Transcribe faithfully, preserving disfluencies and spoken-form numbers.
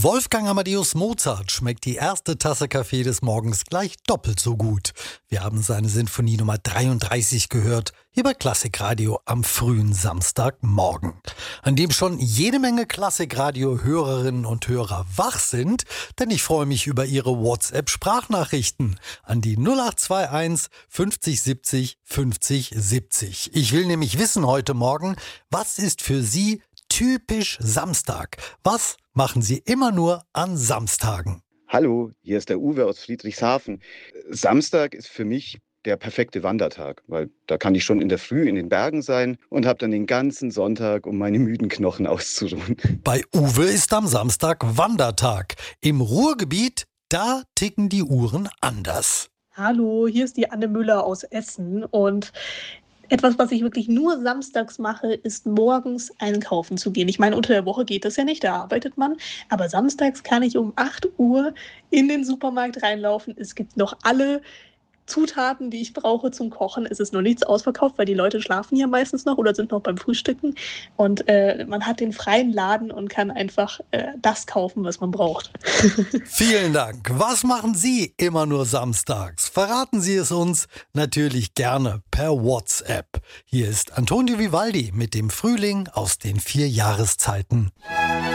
Wolfgang Amadeus Mozart schmeckt die erste Tasse Kaffee des Morgens gleich doppelt so gut. Wir haben seine Sinfonie Nummer dreiunddreißig gehört, hier bei Klassikradio am frühen Samstagmorgen, an dem schon jede Menge Klassikradio-Hörerinnen und Hörer wach sind, denn ich freue mich über Ihre WhatsApp-Sprachnachrichten an die null acht zwei eins fünfzig siebzig fünfzig siebzig. Ich will nämlich wissen heute Morgen, was ist für Sie typisch Samstag? Was machen Sie immer nur an Samstagen? Hallo, hier ist der Uwe aus Friedrichshafen. Samstag ist für mich der perfekte Wandertag, weil da kann ich schon in der Früh in den Bergen sein und habe dann den ganzen Sonntag, um meine müden Knochen auszuruhen. Bei Uwe ist am Samstag Wandertag. Im Ruhrgebiet, da ticken die Uhren anders. Hallo, hier ist die Anne Müller aus Essen und etwas, was ich wirklich nur samstags mache, ist morgens einkaufen zu gehen. Ich meine, unter der Woche geht das ja nicht, da arbeitet man. Aber samstags kann ich um acht Uhr in den Supermarkt reinlaufen. Es gibt noch alle Zutaten, die ich brauche zum Kochen. Es ist noch nichts ausverkauft, weil die Leute schlafen ja meistens noch oder sind noch beim Frühstücken. Und äh, man hat den freien Laden und kann einfach äh, das kaufen, was man braucht. Vielen Dank. Was machen Sie immer nur samstags? Verraten Sie es uns natürlich gerne per WhatsApp. Hier ist Antonio Vivaldi mit dem Frühling aus den vier Jahreszeiten.